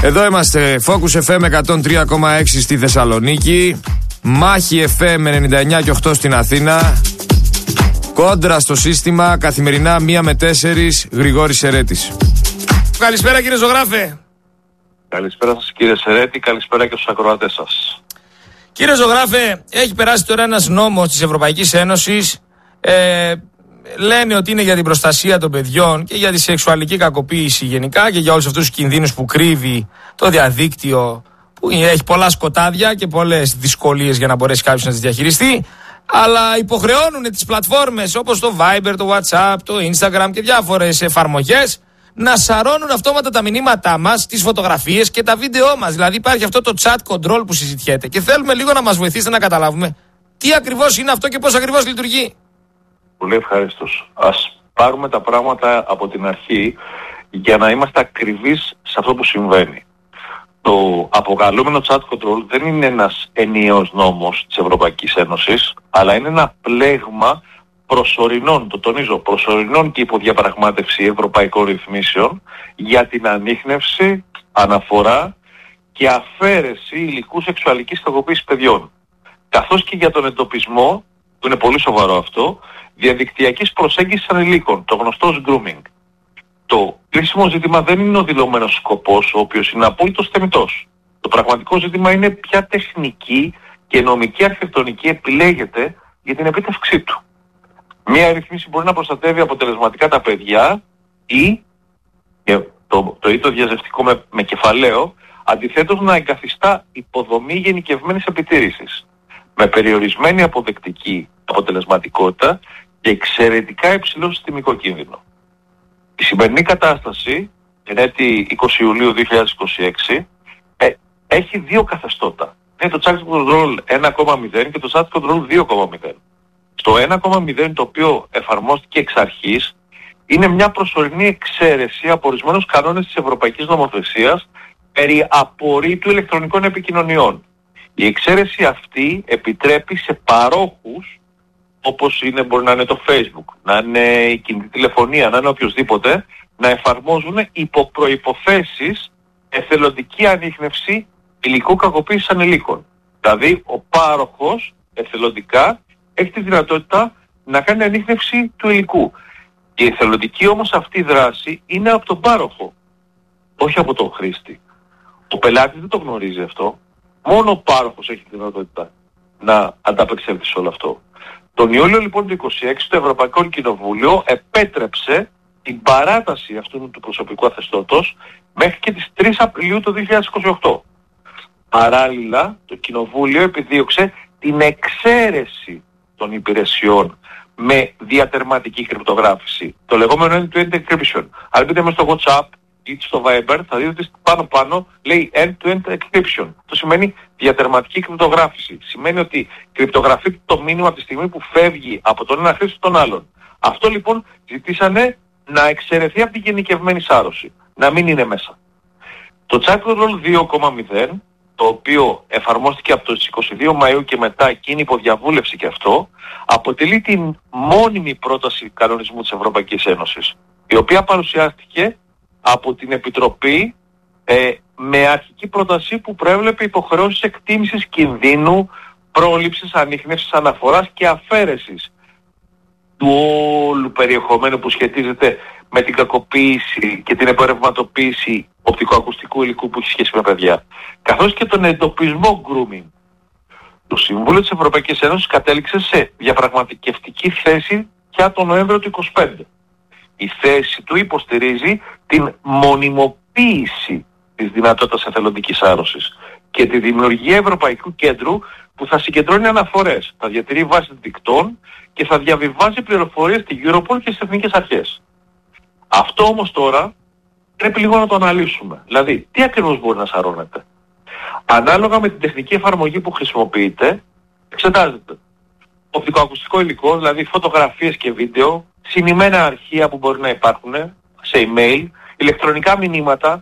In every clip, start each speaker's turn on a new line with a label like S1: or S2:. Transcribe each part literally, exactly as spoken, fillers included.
S1: Εδώ είμαστε, Focus εφ εμ εκατόν τρία κόμμα έξι στη Θεσσαλονίκη, Μάχη εφ εμ ενενήντα εννιά και οκτώ στην Αθήνα. Κόντρα στο σύστημα, καθημερινά μία με τέσσερις, Γρηγόρης Σερέτης. Καλησπέρα κύριε Ζωγράφε.
S2: Καλησπέρα σας κύριε Σερέτη, καλησπέρα και στους ακροατές σας.
S1: Κύριε Ζωγράφε, έχει περάσει τώρα ένας νόμος της Ευρωπαϊκής Ένωσης. Ε, λένε ότι είναι για την προστασία των παιδιών και για τη σεξουαλική κακοποίηση γενικά και για όλους αυτούς τους κινδύνους που κρύβει το διαδίκτυο, που έχει πολλά σκοτάδια και πολλές δυσκολίες για να μπορέσει κάποιος να τις διαχειριστεί. Αλλά υποχρεώνουν τις πλατφόρμες όπως το Viber, το WhatsApp, το Instagram και διάφορες εφαρμογές να σαρώνουν αυτόματα τα μηνύματά μας, τις φωτογραφίες και τα βίντεό μας. Δηλαδή υπάρχει αυτό το chat control που συζητιέται και θέλουμε λίγο να μας βοηθήσετε να καταλάβουμε τι ακριβώς είναι αυτό και πώς ακριβώς λειτουργεί.
S2: Πολύ ευχαριστώς. Ας πάρουμε τα πράγματα από την αρχή για να είμαστε ακριβείς σε αυτό που συμβαίνει. Το αποκαλούμενο chat control δεν είναι ένας ενιαίος νόμος της Ευρωπαϊκής Ένωσης, αλλά είναι ένα πλέγμα προσωρινών, το τονίζω, προσωρινών και υποδιαπραγμάτευση ευρωπαϊκών ρυθμίσεων για την ανίχνευση, αναφορά και αφαίρεση υλικού σεξουαλικής κακοποίησης παιδιών. Καθώς και για τον εντοπισμό, που είναι πολύ σοβαρό αυτό, διαδικτυακής προσέγγισης ανηλίκων, το γνωστό ως grooming. Το κρίσιμο ζήτημα δεν είναι ο δηλωμένος σκοπός, ο οποίος είναι απόλυτος θεμιτός. Το πραγματικό ζήτημα είναι ποια τεχνική και νομική αρχιτεκτονική επιλέγεται για την επίτευξή του. Μία ρυθμίση μπορεί να προστατεύει αποτελεσματικά τα παιδιά ή, και το, το ή το διαζευτικό με, με κεφαλαίο, αντιθέτως να εγκαθιστά υποδομή γενικευμένης επιτήρησης, με περιορισμένη αποδεκτική αποτελεσματικότητα και εξαιρετικά υψηλό συστημικό κίνδυνο. Η σημερινή κατάσταση, την έτη είκοσι Ιουλίου δύο χιλιάδες είκοσι έξι, ε, έχει δύο καθεστώτα. Είναι το chat control ένα κόμμα μηδέν και το chat control δύο κόμμα μηδέν. Το ένα κόμμα μηδέν, το οποίο εφαρμόστηκε εξ αρχής, είναι μια προσωρινή εξαίρεση από ορισμένους κανόνες της Ευρωπαϊκής Νομοθεσίας περί απορρίτου ηλεκτρονικών επικοινωνιών. Η εξαίρεση αυτή επιτρέπει σε παρόχους, όπως είναι, μπορεί να είναι το Facebook, να είναι η κινητή τηλεφωνία, να είναι οποιοσδήποτε, να εφαρμόζουν υπό προϋποθέσεις εθελοντική ανίχνευση υλικού κακοποίησης ανηλίκων. Δηλαδή ο πάροχος εθελοντικά έχει τη δυνατότητα να κάνει ανίχνευση του υλικού. Η εθελοντική όμως αυτή δράση είναι από τον πάροχο, όχι από τον χρήστη. Ο πελάτης δεν το γνωρίζει αυτό. Μόνο ο πάροχος έχει τη δυνατότητα να ανταπεξέλθει σε όλο αυτό. Τον Ιούλιο λοιπόν του είκοσι έξι το Ευρωπαϊκό Κοινοβούλιο επέτρεψε την παράταση αυτού του προσωπικού αθεστώτος μέχρι και τις τρεις Απριλίου του δύο χιλιάδες είκοσι οκτώ. Παράλληλα το Κοινοβούλιο επιδίωξε την εξαίρεση των υπηρεσιών με διατερματική κρυπτογράφηση, το λεγόμενο end-to-end encryption. Αν μπείτε μέσα στο WhatsApp ή στο Viber θα δείτε ότι πάνω πάνω λέει end-to-end encryption. Το σημαίνει διατερματική κρυπτογράφηση. Σημαίνει ότι κρυπτογραφεί το μήνυμα από τη στιγμή που φεύγει από τον ένα χρήστη στον άλλον. Αυτό λοιπόν ζητήσανε να εξαιρεθεί από την γενικευμένη σάρωση, να μην είναι μέσα. Το chat control δύο κόμμα μηδέν, το οποίο εφαρμόστηκε από τις είκοσι δύο Μαΐου και μετά και είναι υποδιαβούλευση και αυτό, αποτελεί την μόνιμη πρόταση κανονισμού της Ευρωπαϊκής Ένωσης, η οποία παρουσιάστηκε από την Επιτροπή ε, με αρχική πρόταση που προέβλεπε υποχρεώσεις εκτίμησης κινδύνου, πρόληψης, ανίχνευσης, αναφοράς και αφαίρεσης του όλου περιεχομένου που σχετίζεται με την κακοποίηση και την εμπορευματοποίηση οπτικοακουστικού υλικού που έχει σχέση με παιδιά, καθώς και τον εντοπισμό grooming. Το Συμβούλιο της Ευρωπαϊκής Ένωσης κατέληξε σε διαπραγματευτική θέση για τον Νοέμβριο του είκοσι πέντε. Η θέση του υποστηρίζει την μονιμοποίηση της δυνατότητας εθελοντικής άρρωσης και τη δημιουργία Ευρωπαϊκού Κέντρου που θα συγκεντρώνει αναφορές, θα διατηρεί βάση δικτών και θα διαβιβάζει πληροφορίες στη Europol και στις εθνικές αρχές. Αυτό όμως τώρα πρέπει λίγο να το αναλύσουμε. Δηλαδή, τι ακριβώς μπορεί να σαρώνεται. Ανάλογα με την τεχνική εφαρμογή που χρησιμοποιείται, εξετάζεται οπτικοακουστικό υλικό, δηλαδή φωτογραφίες και βίντεο, συνημμένα αρχεία που μπορεί να υπάρχουν σε email, ηλεκτρονικά μηνύματα,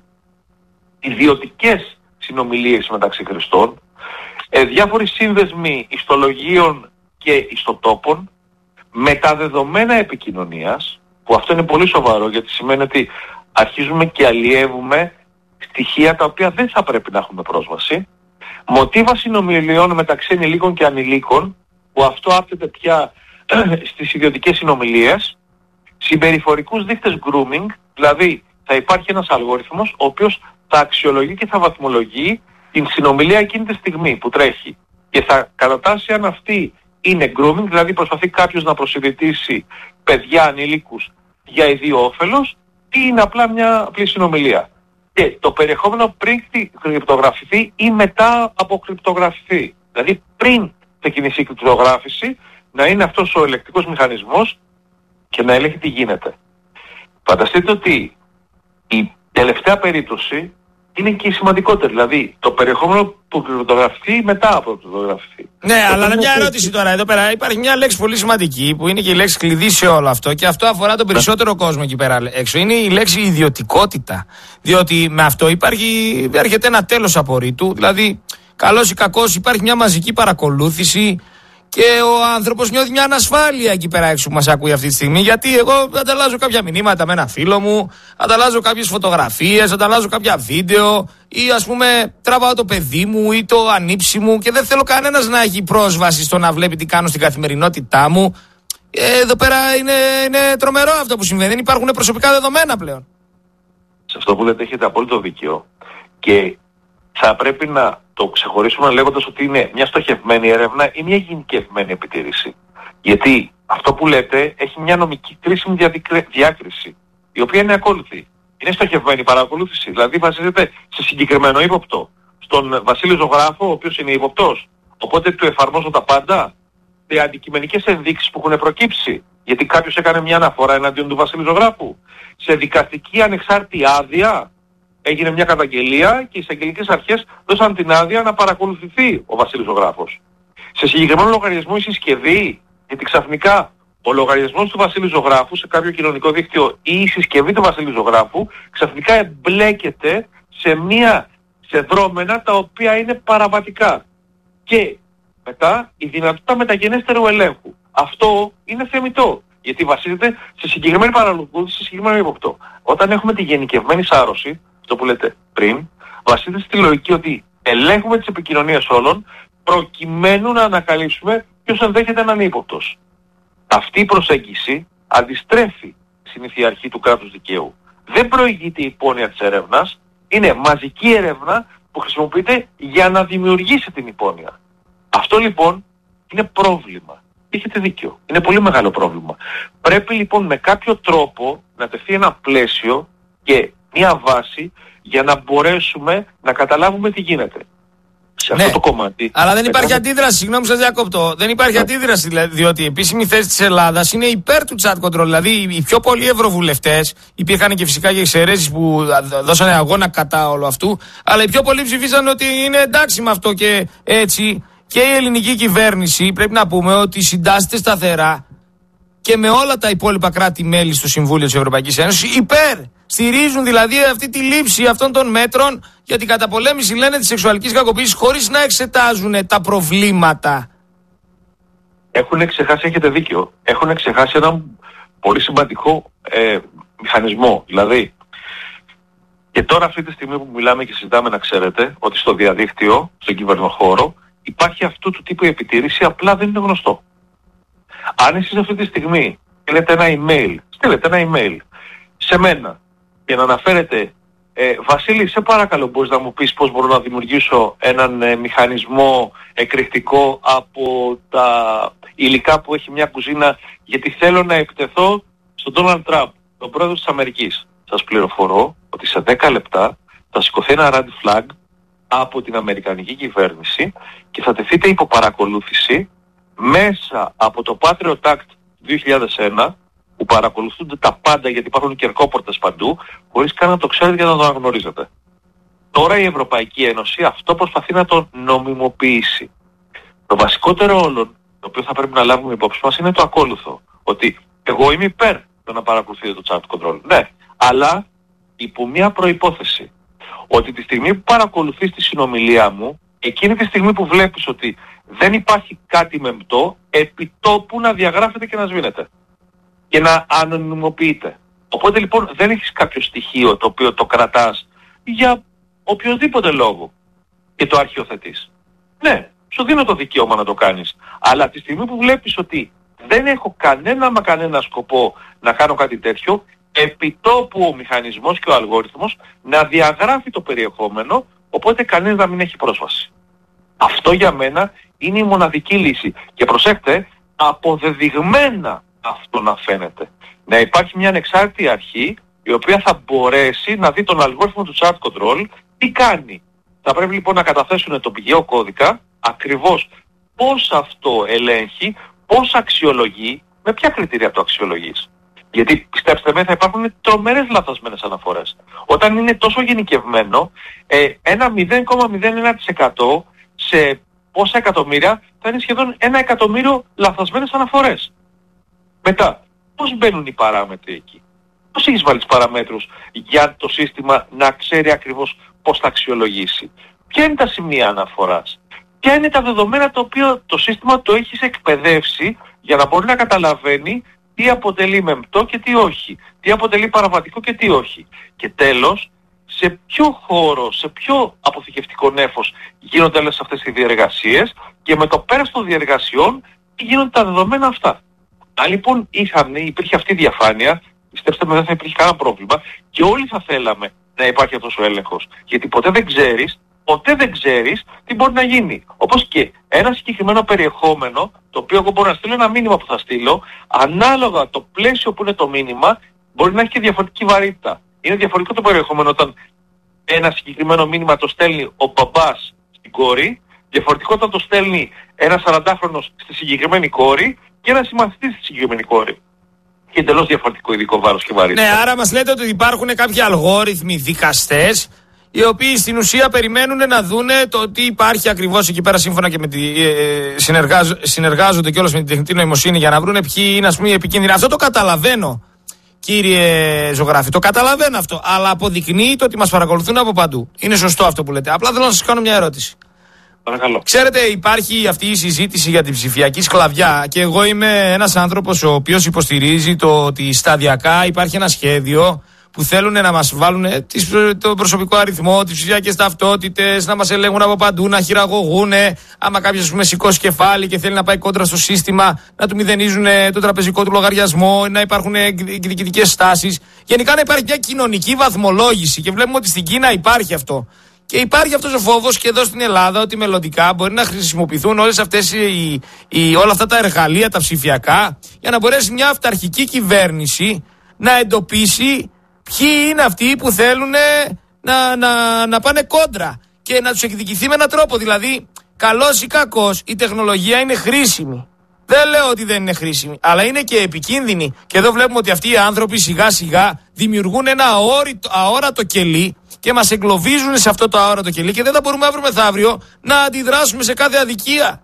S2: ιδιωτικές συνομιλίες μεταξύ χρηστών, ε, διάφοροι σύνδεσμοι ιστολογίων και ιστοτόπων, μεταδεδομένα επικοινωνίας, που αυτό είναι πολύ σοβαρό γιατί σημαίνει ότι αρχίζουμε και αλλιεύουμε στοιχεία τα οποία δεν θα πρέπει να έχουμε πρόσβαση, μοτίβα συνομιλιών μεταξύ ενηλίκων και ανηλίκων, που αυτό άπτεται πια στις ιδιωτικές συνομιλίες, συμπεριφορικούς δείκτες grooming, δηλαδή θα υπάρχει ένας αλγόριθμος ο οποίος θα αξιολογεί και θα βαθμολογεί την συνομιλία εκείνη τη στιγμή που τρέχει και θα κατατάσσει αν αυτή είναι grooming, δηλαδή προσπαθεί κάποιος να προσυδητήσει παιδιά ανήλικους για ιδίο όφελος ή είναι απλά μια απλή συνομιλία. Και το περιεχόμενο πριν κρυπτογραφηθεί ή μετά από κρυπτογραφηθεί. Δηλαδή πριν ξεκινήσει η κρυπτογράφηση να είναι αυτός ο ελεκτικός μηχανισμός και να ελέγχει τι γίνεται. Φανταστείτε ότι η τελευταία περίπτωση είναι και η σημαντικότερη. Δηλαδή το περιεχόμενο που κρυπτογραφηθεί μετά από κρυπτογραφηθεί.
S1: Ναι, το αλλά μια ερώτηση τώρα. Εδώ πέρα υπάρχει μια λέξη πολύ σημαντική που είναι και η λέξη κλειδί σε όλο αυτό και αυτό αφορά τον περισσότερο ναι. κόσμο εκεί πέρα έξω. Είναι η λέξη ιδιωτικότητα. Διότι με αυτό υπάρχει, έρχεται ένα τέλος απορρίτου. Δηλαδή, καλός ή κακός, υπάρχει μια μαζική παρακολούθηση. Και ο άνθρωπος νιώθει μια ανασφάλεια εκεί πέρα έξω που μας ακούει αυτή τη στιγμή. Γιατί εγώ ανταλλάζω κάποια μηνύματα με ένα φίλο μου, ανταλλάζω κάποιες φωτογραφίες, ανταλλάζω κάποια βίντεο ή ας πούμε τραβάω το παιδί μου ή το ανήψι μου και δεν θέλω κανένας να έχει πρόσβαση στο να βλέπει τι κάνω στην καθημερινότητά μου. Ε, εδώ πέρα είναι, είναι τρομερό αυτό που συμβαίνει. Δεν υπάρχουν προσωπικά δεδομένα πλέον.
S2: Σε αυτό που λέτε έχετε απόλυτο δίκιο. Και θα πρέπει να το ξεχωρίσουμε λέγοντας ότι είναι μια στοχευμένη έρευνα ή μια γενικευμένη επιτήρηση. Γιατί αυτό που λέτε έχει μια νομική κρίσιμη διάκριση, η οποία είναι ακόλουθη. Είναι στοχευμένη παρακολούθηση, δηλαδή βασίζεται σε συγκεκριμένο ύποπτο. Στον Βασίλη Ζωγράφο, ο οποίος είναι ύποπτος, οπότε του εφαρμόζω τα πάντα, σε αντικειμενικές ενδείξεις που έχουν προκύψει, γιατί κάποιος έκανε μια αναφορά εναντίον του Βασίλη Ζωγράφου, σε δικαστική ανεξάρτητη άδεια. Έγινε μια καταγγελία και οι εισαγγελικές αρχές δώσαν την άδεια να παρακολουθηθεί ο Βασίλης Ζωγράφος. Σε συγκεκριμένο λογαριασμό η συσκευή, γιατί ξαφνικά ο λογαριασμός του Βασίλη Ζωγράφου σε κάποιο κοινωνικό δίκτυο ή η συσκευή του Βασίλη Ζωγράφου ξαφνικά εμπλέκεται σε, μια, σε δρόμενα τα οποία είναι παραβατικά. Και μετά η δυνατότητα μεταγενέστερου ελέγχου. Αυτό είναι θεμιτό. Γιατί βασίζεται σε συγκεκριμένη παρακολούθηση, σε συγκεκριμένο ύποπτο. Όταν έχουμε τη γενικευμένη σάρωση, αυτό που λέτε πριν, βασίζεται στη λογική ότι ελέγχουμε τις επικοινωνίες όλων προκειμένου να ανακαλύψουμε ποιος ενδέχεται να είναι ύποπτος. Αυτή η προσέγγιση αντιστρέφει τη συνήθεια αρχή του κράτους δικαίου. Δεν προηγείται η υπόνοια της έρευνας, είναι μαζική έρευνα που χρησιμοποιείται για να δημιουργήσει την υπόνοια. Αυτό λοιπόν είναι πρόβλημα. Έχετε δίκιο. Είναι πολύ μεγάλο πρόβλημα. Πρέπει λοιπόν με κάποιο τρόπο να τεθεί ένα πλαίσιο και μια βάση για να μπορέσουμε να καταλάβουμε τι γίνεται. Σε
S1: ναι,
S2: αυτό το κομμάτι.
S1: Αλλά δεν υπάρχει έχουμε... αντίδραση, συγγνώμη σας διακόπτω. Δεν υπάρχει ναι. αντίδραση, δηλαδή, διότι η επίσημη θέση της Ελλάδας είναι υπέρ του chat control. Δηλαδή οι πιο πολλοί ευρωβουλευτές, υπήρχαν και φυσικά και εξαιρέσεις που δώσανε αγώνα κατά όλου αυτού, αλλά οι πιο πολλοί ψηφίσαν ότι είναι εντάξει με αυτό και έτσι. Και η ελληνική κυβέρνηση πρέπει να πούμε ότι συντάσσεται σταθερά και με όλα τα υπόλοιπα κράτη-μέλη στο Συμβούλιο της Ευρωπαϊκής Ένωσης υπέρ. Στηρίζουν δηλαδή αυτή τη λήψη αυτών των μέτρων για την καταπολέμηση, λένε, της σεξουαλικής κακοποίησης χωρίς να εξετάζουν τα προβλήματα.
S2: Έχουν ξεχάσει, έχετε δίκιο, έχουν ξεχάσει έναν πολύ σημαντικό ε, μηχανισμό. Δηλαδή, και τώρα αυτή τη στιγμή που μιλάμε και συζητάμε να ξέρετε ότι στο διαδίκτυο, στον κυβερνοχώρο, υπάρχει αυτού του τύπου η επιτήρηση, απλά δεν είναι γνωστό. Αν εσείς αυτή τη στιγμή στείλετε ένα email, στείλετε ένα email σε μένα και να αναφέρετε ε, Βασίλη, σε παρακαλώ μπορείς να μου πεις πώς μπορώ να δημιουργήσω έναν ε, μηχανισμό εκρηκτικό από τα υλικά που έχει μια κουζίνα, γιατί θέλω να επιτεθώ στον Donald Trump, τον πρόεδρο της Αμερικής. Σας πληροφορώ ότι σε δέκα λεπτά θα σηκωθεί ένα red flag από την Αμερικανική κυβέρνηση και θα τεθείτε υπό παρακολούθηση μέσα από το Patriot Act δύο χιλιάδες ένα, που παρακολουθούνται τα πάντα γιατί υπάρχουν κερκόπορτες παντού, χωρίς καν να το ξέρετε για να το αναγνωρίζετε. Τώρα η Ευρωπαϊκή Ένωση αυτό προσπαθεί να το νομιμοποιήσει. Το βασικότερο όλων, το οποίο θα πρέπει να λάβουμε υπόψη μας, είναι το ακόλουθο. Ότι εγώ είμαι υπέρ το να παρακολουθείτε το chat control. Ναι, αλλά υπό μια προϋπόθεση. Ότι τη στιγμή που παρακολουθείς τη συνομιλία μου, εκείνη τη στιγμή που βλέπεις ότι δεν υπάρχει κάτι μεμπτό, επιτόπου να διαγράφεται και να σβήνεται. Και να ανωνυμοποιείται. Οπότε λοιπόν δεν έχεις κάποιο στοιχείο το οποίο το κρατάς για οποιοδήποτε λόγο και το αρχιοθετείς. Ναι, σου δίνω το δικαίωμα να το κάνεις. Αλλά από τη στιγμή που βλέπεις ότι δεν έχω κανένα μα κανένα σκοπό να κάνω κάτι τέτοιο, επιτόπου ο μηχανισμός και ο αλγόριθμος να διαγράφει το περιεχόμενο, οπότε κανείς να μην έχει πρόσβαση. Αυτό για μένα είναι η μοναδική λύση. Και προσέξτε, αποδεδειγμένα αυτό να φαίνεται. Να υπάρχει μια ανεξάρτητη αρχή η οποία θα μπορέσει να δει τον αλγόριθμο του chat control τι κάνει. Θα πρέπει λοιπόν να καταθέσουν το πηγαίο κώδικα, ακριβώς πώς αυτό ελέγχει, πώς αξιολογεί, με ποια κριτήρια το αξιολογείς. Γιατί πιστέψτε με, θα υπάρχουν τρομερές λαθασμένες αναφορές. Όταν είναι τόσο γενικευμένο, ε, ένα μηδέν κόμμα μηδέν ένα τοις εκατό σε πόσα εκατομμύρια θα είναι σχεδόν ένα εκατομμύριο λαθασμένες αναφορές. Μετά, πώς μπαίνουν οι παράμετροι εκεί. Πώς έχεις βάλει τις παραμέτρους για το σύστημα να ξέρει ακριβώς πώς θα αξιολογήσει. Ποια είναι τα σημεία αναφοράς. Ποια είναι τα δεδομένα τα οποία το σύστημα το έχεις εκπαιδεύσει για να μπορεί να καταλαβαίνει τι αποτελεί μεμπτό και τι όχι. Τι αποτελεί παραβατικό και τι όχι. Και τέλος, σε ποιο χώρο, σε ποιο αποθηκευτικό νέφος γίνονται όλες αυτές οι διεργασίες και με το πέρας των διεργασιών τι γίνονται τα δεδομένα αυτά. Αν λοιπόν είχαμε, υπήρχε αυτή η διαφάνεια, πιστέψτε με δεν θα υπήρχε κανένα πρόβλημα και όλοι θα θέλαμε να υπάρχει αυτός ο έλεγχος. Γιατί ποτέ δεν ξέρεις, ποτέ δεν ξέρεις τι μπορεί να γίνει. Όπως και ένα συγκεκριμένο περιεχόμενο, το οποίο εγώ μπορώ να στείλω ένα μήνυμα που θα στείλω, ανάλογα το πλαίσιο που είναι το μήνυμα, μπορεί να έχει και διαφορετική βαρύτητα. Είναι διαφορετικό το περιεχόμενο όταν ένα συγκεκριμένο μήνυμα το στέλνει ο μπαμπάς στην κόρη, διαφορετικό όταν το στέλνει ένας σαραντάχρονος στη συγκεκριμένη κόρη και ένας συμμαθητής στη συγκεκριμένη κόρη. Και εντελώς διαφορετικό ειδικό βάρος και βαρύτητα.
S1: Ναι, άρα μας λέτε ότι υπάρχουν κάποιοι αλγόριθμοι δικαστές οι οποίοι στην ουσία περιμένουν να δούνε το τι υπάρχει ακριβώς εκεί πέρα σύμφωνα και με τη, ε, συνεργάζ, συνεργάζονται κιόλας με την τεχνητή νοημοσύνη για να βρούνε ποιοι είναι ας πούμε οι επικίνδυνοι. Αυτό το καταλαβαίνω, κύριε Ζωγράφη, το καταλαβαίνω αυτό, αλλά αποδεικνύει το ότι μας παρακολουθούν από παντού. Είναι σωστό αυτό που λέτε. Απλά θέλω να σας κάνω μια ερώτηση.
S2: Παρακαλώ.
S1: Ξέρετε, υπάρχει αυτή η συζήτηση για την ψηφιακή σκλαβιά και εγώ είμαι ένας άνθρωπος ο οποίος υποστηρίζει το ότι σταδιακά υπάρχει ένα σχέδιο που θέλουν να μας βάλουν τον προσωπικό αριθμό, τις ψηφιακές ταυτότητες, να μας ελέγχουν από παντού, να χειραγωγούν. Άμα κάποιος ας πούμε σηκώσει κεφάλι και θέλει να πάει κόντρα στο σύστημα, να του μηδενίζουν τον τραπεζικό του λογαριασμό, να υπάρχουν διοικητικές στάσεις. Γενικά να υπάρχει μια κοινωνική βαθμολόγηση και βλέπουμε ότι στην Κίνα υπάρχει αυτό. Και υπάρχει αυτός ο φόβος και εδώ στην Ελλάδα ότι μελλοντικά μπορεί να χρησιμοποιηθούν όλες αυτές οι, οι, όλα αυτά τα εργαλεία, τα ψηφιακά, για να μπορέσει μια αυταρχική κυβέρνηση να εντοπίσει ποιοι είναι αυτοί που θέλουν να, να, να πάνε κόντρα και να τους εκδικηθεί με έναν τρόπο. Δηλαδή, καλός ή κακός, η τεχνολογία είναι χρήσιμη. Δεν λέω ότι δεν είναι χρήσιμη, αλλά είναι και επικίνδυνη. Και εδώ βλέπουμε ότι αυτοί οι άνθρωποι σιγά σιγά δημιουργούν ένα αόριτο, αόρατο κελί και μας εγκλωβίζουν σε αυτό το αόρατο κελί και δεν θα μπορούμε αύριο μεθαύριο να αντιδράσουμε σε κάθε αδικία.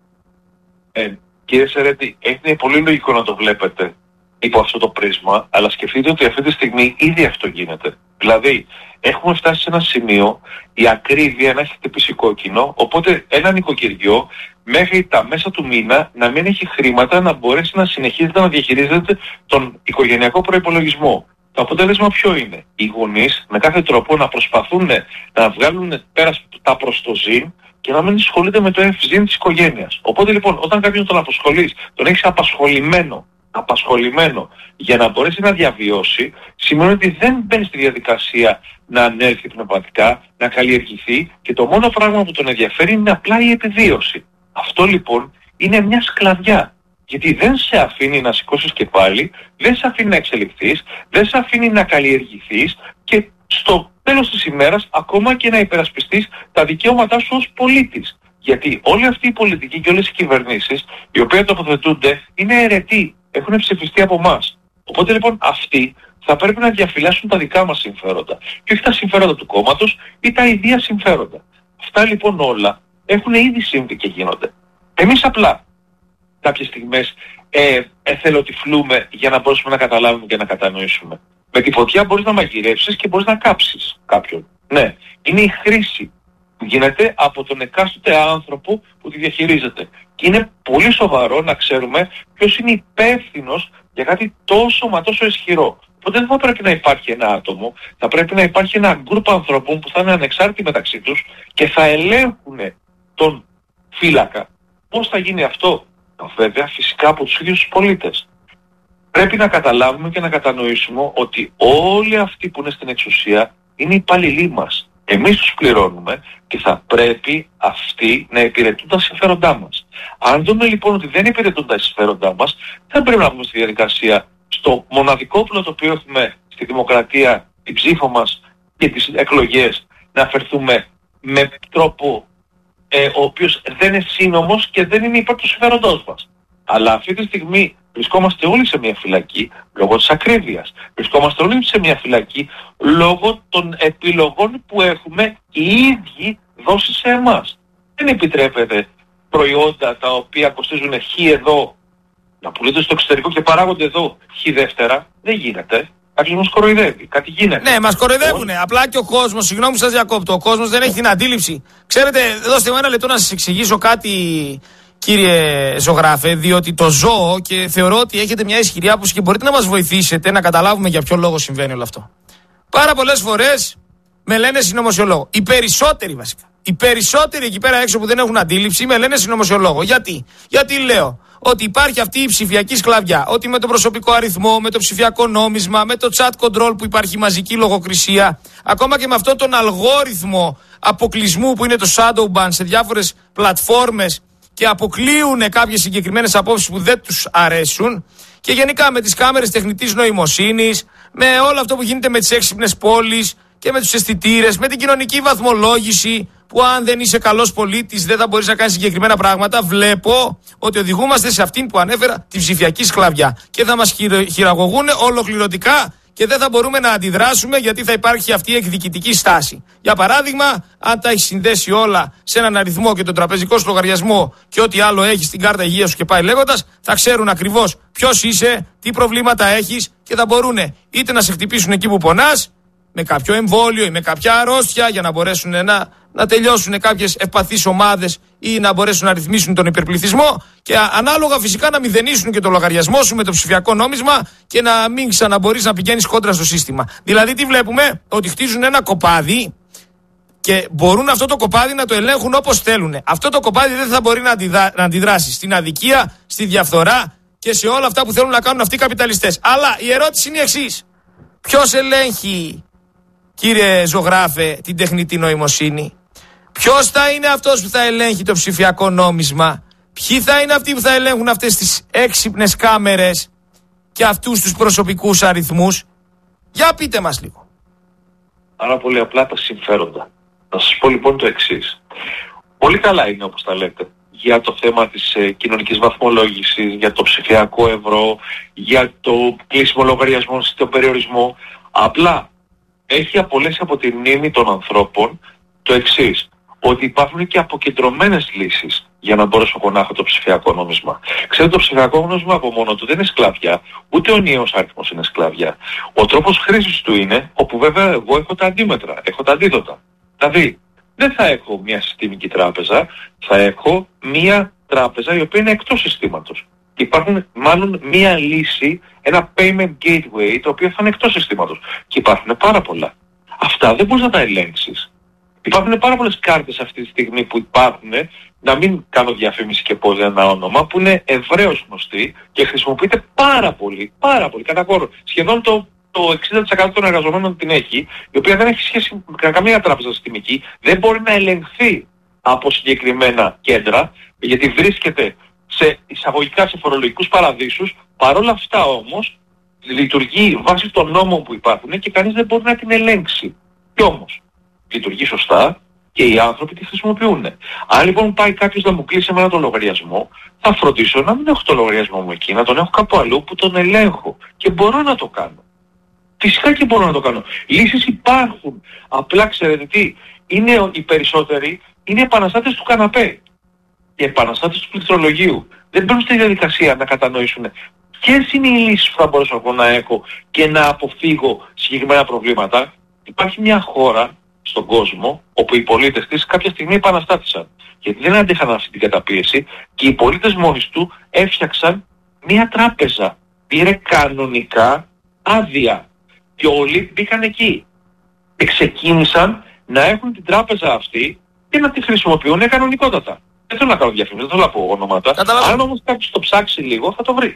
S2: Ε, κύριε Σερέτη, είναι πολύ λογικό να το βλέπετε υπό αυτό το πρίσμα, αλλά σκεφτείτε ότι αυτή τη στιγμή ήδη αυτό γίνεται. Δηλαδή, έχουμε φτάσει σε ένα σημείο η ακρίβεια να έχει χτυπήσει κόκκινο, οπότε ένα νοικοκυριό μέχρι τα μέσα του μήνα να μην έχει χρήματα να μπορέσει να συνεχίζεται να διαχειρίζεται τον οικογενειακό προϋπολογισμό. Το αποτέλεσμα ποιο είναι? Οι γονείς με κάθε τρόπο να προσπαθούν να βγάλουν πέρα τα προς το ζήν και να μην ασχολούνται με το ευζήν της οικογένειας. Οπότε λοιπόν, όταν κάποιον τον απασχολείς, τον έχεις απασχολημένο, απασχολημένο για να μπορέσει να διαβιώσει, σημαίνει ότι δεν μπαίνει στη διαδικασία να ανέλθει πνευματικά, να καλλιεργηθεί και το μόνο πράγμα που τον ενδιαφέρει είναι απλά η επιβίωση. Αυτό λοιπόν είναι μια σκλαβιά. Γιατί δεν σε αφήνει να σηκώσεις κεφάλι, δεν σε αφήνει να εξελιχθείς, δεν σε αφήνει να καλλιεργηθείς και στο τέλος της ημέρας ακόμα και να υπερασπιστείς τα δικαιώματά σου ως πολίτης. Γιατί όλη αυτή η πολιτική και όλες οι κυβερνήσεις οι οποίες τοποθετούνται είναι αιρετοί, έχουν ψηφιστεί από εμάς. Οπότε λοιπόν αυτοί θα πρέπει να διαφυλάσσουν τα δικά μας συμφέροντα και όχι τα συμφέροντα του κόμματος ή τα ιδία συμφέροντα. Αυτά λοιπόν όλα έχουν ήδη συμβεί και γίνονται. Εμείς απλά κάποιες στιγμές ε, εθελοτυφλούμε για να μπορέσουμε να καταλάβουμε και να κατανοήσουμε. Με τη φωτιά μπορείς να μαγειρεύσεις και μπορείς να κάψεις κάποιον. Ναι, είναι η χρήση που γίνεται από τον εκάστοτε άνθρωπο που τη διαχειρίζεται. Και είναι πολύ σοβαρό να ξέρουμε ποιος είναι υπεύθυνος για κάτι τόσο μα τόσο ισχυρό. Οπότε δεν θα πρέπει να υπάρχει ένα άτομο, θα πρέπει να υπάρχει ένα γκρουπ ανθρώπων που θα είναι ανεξάρτητοι μεταξύ τους και θα ελέγχουν τον φύλακα. Πώς θα γίνει αυτό? Βέβαια φυσικά από τους ίδιους τους πολίτες. Πρέπει να καταλάβουμε και να κατανοήσουμε ότι όλοι αυτοί που είναι στην εξουσία είναι υπαλληλοί μας. Εμείς τους πληρώνουμε και θα πρέπει αυτοί να υπηρετούν τα συμφέροντά μας. Αν δούμε λοιπόν ότι δεν υπηρετούν τα συμφέροντά μας, δεν πρέπει να βγούμε στη διαδικασία στο μοναδικό όπλο το οποίο έχουμε στη δημοκρατία, την ψήφο μας και τις εκλογές, να αφαιρθούμε με τρόπο ε, ο οποίος δεν είναι σύνομος και δεν είναι υπέρ του συμφέροντός μας. Αλλά αυτή τη στιγμή βρισκόμαστε όλοι σε μια φυλακή λόγω της ακρίβειας. Βρισκόμαστε όλοι σε μια φυλακή λόγω των επιλογών που έχουμε οι ίδιοι δώσει σε εμάς. Δεν επιτρέπεται προϊόντα τα οποία κοστίζουν χ εδώ να πουλούνται στο εξωτερικό και παράγονται εδώ χ δεύτερα. Δεν γίνεται. Κάποιος μας κοροϊδεύει. Κάτι γίνεται.
S1: Ναι, μας κοροϊδεύουνε. Απλά και ο κόσμος, συγγνώμη που σας διακόπτω, ο κόσμος δεν έχει την αντίληψη. Ξέρετε, δώστε μου ένα λεπτό να σας εξηγήσω κάτι, κύριε ζωγράφε, διότι το ζω και θεωρώ ότι έχετε μια ισχυρή άποψη και μπορείτε να μας βοηθήσετε να καταλάβουμε για ποιο λόγο συμβαίνει όλο αυτό. Πάρα πολλές φορές με λένε συνωμοσιολόγο. Οι περισσότεροι βασικά. Οι περισσότεροι εκεί πέρα έξω που δεν έχουν αντίληψη με λένε συνωμοσιολόγο. Γιατί? Γιατί λέω ότι υπάρχει αυτή η ψηφιακή σκλαβιά. Ότι με το προσωπικό αριθμό, με το ψηφιακό νόμισμα, με το chat control που υπάρχει μαζική λογοκρισία, ακόμα και με αυτόν τον αλγόριθμο αποκλεισμού που είναι το shadow ban σε διάφορες πλατφόρμες και αποκλείουν κάποιες συγκεκριμένες απόψεις που δεν τους αρέσουν, και γενικά με τις κάμερες τεχνητής νοημοσύνης, με όλο αυτό που γίνεται με τις έξυπνες πόλεις και με τους αισθητήρες, με την κοινωνική βαθμολόγηση, που αν δεν είσαι καλός πολίτης δεν θα μπορείς να κάνεις συγκεκριμένα πράγματα, βλέπω ότι οδηγούμαστε σε αυτήν που ανέφερα, την ψηφιακή σκλαβιά. Και θα μας χειραγωγούν ολοκληρωτικά και δεν θα μπορούμε να αντιδράσουμε, γιατί θα υπάρχει αυτή η εκδικητική στάση. Για παράδειγμα, αν τα έχει συνδέσει όλα σε έναν αριθμό και τον τραπεζικό σου λογαριασμό και ό,τι άλλο έχει στην κάρτα υγείας σου και πάει λέγοντας, θα ξέρουν ακριβώς ποιος είσαι, τι προβλήματα έχεις και θα μπορούν είτε να σε χτυπήσουν εκεί που πονάς, με κάποιο εμβόλιο ή με κάποια αρρώστια, για να μπορέσουν να, να τελειώσουν κάποιες ευπαθείς ομάδες ή να μπορέσουν να ρυθμίσουν τον υπερπληθυσμό, και ανάλογα φυσικά να μηδενίσουν και το λογαριασμό σου με το ψηφιακό νόμισμα και να μην ξαναμπορείς να πηγαίνεις κόντρα στο σύστημα. Δηλαδή τι βλέπουμε? Ότι χτίζουν ένα κοπάδι και μπορούν αυτό το κοπάδι να το ελέγχουν όπως θέλουν. Αυτό το κοπάδι δεν θα μπορεί να, αντιδρά, να αντιδράσει στην αδικία, στη διαφθορά και σε όλα αυτά που θέλουν να κάνουν αυτοί οι καπιταλιστές. Αλλά η ερώτηση είναι η εξής. Ποιος ελέγχει, κύριε ζωγράφε, την τεχνητή νοημοσύνη? Ποιος θα είναι αυτός που θα ελέγχει το ψηφιακό νόμισμα? Ποιοι θα είναι αυτοί που θα ελέγχουν αυτές τις έξυπνες κάμερες και αυτούς τους προσωπικούς αριθμούς? Για πείτε μας λίγο.
S2: Άρα πολύ απλά τα συμφέροντα. Να σας πω λοιπόν το εξής. Πολύ καλά είναι όπως τα λέτε για το θέμα της ε, κοινωνικής βαθμολόγησης, για το ψηφιακό ευρώ, για το κλείσιμο λογαριασμών στον περιορισμό. Απλά έχει απολέσει από τη μνήμη των ανθρώπων το εξής, ότι υπάρχουν και αποκεντρωμένες λύσεις για να μπορέσω εγώ να έχω το ψηφιακό νόμισμα. Ξέρετε, το ψηφιακό νόμισμα από μόνο του δεν είναι σκλαβιά, ούτε ο ενιαίος αριθμός είναι σκλαβιά. Ο τρόπος χρήσης του είναι, όπου βέβαια εγώ έχω τα αντίμετρα, έχω τα αντίδοτα. Δηλαδή, δεν θα έχω μια συστημική τράπεζα, θα έχω μια τράπεζα η οποία είναι εκτός συστήματος. Και υπάρχουν μάλλον μια λύση, ένα payment gateway, το οποίο θα είναι εκτός συστήματος. Και υπάρχουν πάρα πολλά. Αυτά δεν μπορείς να τα ελέγξεις. Υπάρχουν πάρα πολλές κάρτες αυτή τη στιγμή που υπάρχουν, να μην κάνω διαφήμιση και πώς ένα όνομα, που είναι ευρέως γνωστή και χρησιμοποιείται πάρα πολύ, πάρα πολύ, κατά κόρο. Σχεδόν το, το εξήντα τοις εκατό των εργαζομένων την έχει, η οποία δεν έχει σχέση με καμία τράπεζα συστημική, δεν μπορεί να ελεγχθεί από συγκεκριμένα κέντρα, γιατί βρίσκεται σε εισαγωγικά σε φορολογικούς παραδείσους. Παρόλα αυτά όμως λειτουργεί βάσει των νόμων που υπάρχουν και κανείς δεν μπορεί να την ελέγξει. Κι όμως λειτουργεί σωστά και οι άνθρωποι τη χρησιμοποιούν. Αν λοιπόν πάει κάποιος να μου κλείσει εμένα τον λογαριασμό, θα φροντίσω να μην έχω το λογαριασμό μου εκεί, να τον έχω κάπου αλλού που τον ελέγχω. Και μπορώ να το κάνω. Φυσικά και μπορώ να το κάνω. Λύσεις υπάρχουν. Απλά ξέρετε τι, είναι οι περισσότεροι είναι επαναστάτες του καναπέ και επαναστάτες του πληκτρολογίου. Δεν μπαίνουν στη διαδικασία να κατανοήσουν ποιες είναι οι λύσεις που θα μπορέσω εγώ να έχω και να αποφύγω συγκεκριμένα προβλήματα. Υπάρχει μια χώρα στον κόσμο όπου οι πολίτες της κάποια στιγμή επαναστάτησαν, γιατί δεν αντέχαν αυτή την καταπίεση και οι πολίτες μόνοι του έφτιαξαν μια τράπεζα. Πήρε κανονικά άδεια Και όλοι μπήκαν εκεί. Και ξεκίνησαν να έχουν την τράπεζα αυτή και να τη χρησιμοποιούν κανονικότατα. Δεν θέλω να κάνω διαφήμιση, δεν θέλω να πω ονόματα. Αν όμως κάποιος το ψάξει λίγο θα το βρει.